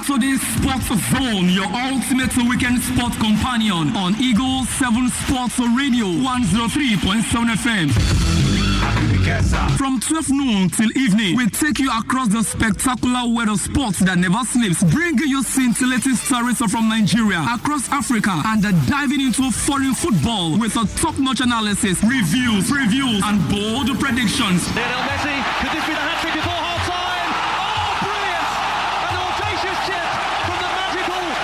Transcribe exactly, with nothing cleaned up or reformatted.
Today's Sports Zone, your ultimate weekend sports companion on Eagle seven Sports Radio one oh three point seven F M. From twelve noon till evening, we take you across the spectacular world of sports that never sleeps, bringing you scintillating stories from Nigeria, across Africa, and uh, diving into foreign football with a top-notch analysis, reviews, previews, and bold predictions.